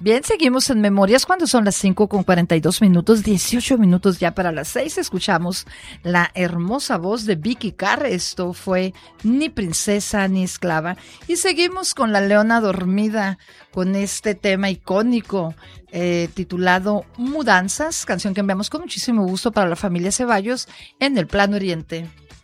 Bien, seguimos en Memorias cuando son las 5:42, 18 minutos ya para las 6. Escuchamos la hermosa voz de Vicky Carr. Esto fue Ni princesa ni esclava. Y seguimos con La Leona Dormida, con este tema icónico titulado Mudanzas, canción que enviamos con muchísimo gusto para la familia Ceballos en el Plano Oriente.